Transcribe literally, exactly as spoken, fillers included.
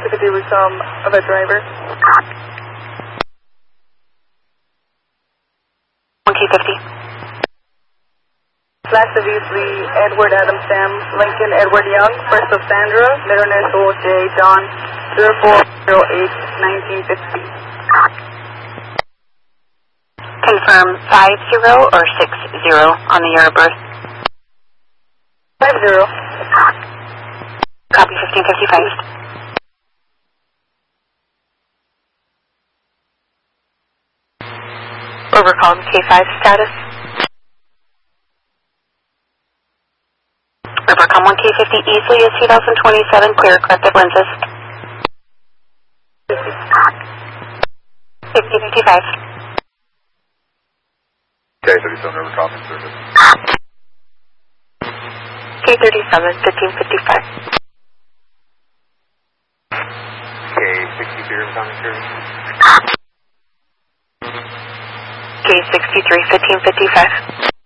fifty with some of a driver. one K fifty. Last obviously Edward Adam Sam, Lincoln Edward Young, first of Sandra, middle initial J John, zero four zero eight nineteen fifty. Confirm five zero or six zero on the year of birth. five zero. Copy fifteen fifty-five. Overcall K five status. Overcome one K fifty easily is two thousand twenty-seven, clear corrected lenses. fifteen fifty-five. K thirty-seven, Overcom in service. K thirty-seven, fifteen fifty-five. K sixty-three, Overcom in service. K sixty-three, fifteen fifty-five.